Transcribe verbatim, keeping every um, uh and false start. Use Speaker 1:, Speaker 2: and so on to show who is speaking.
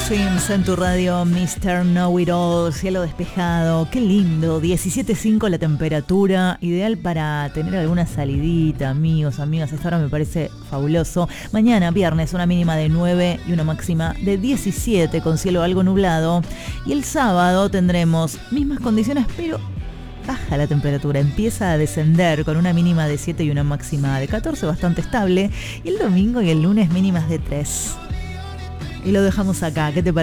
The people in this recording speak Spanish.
Speaker 1: Sims en tu radio, mister Know It All, cielo despejado, qué lindo, diecisiete punto cinco la temperatura, ideal para tener alguna salidita, amigos, amigas, esta hora me parece fabuloso. Mañana, viernes, una mínima de nueve y una máxima de diecisiete con cielo algo nublado. Y el sábado tendremos mismas condiciones, pero baja la temperatura, empieza a descender con una mínima de siete y una máxima de catorce, bastante estable. Y el domingo y el lunes mínimas de tres. Y lo dejamos acá, ¿qué te parece?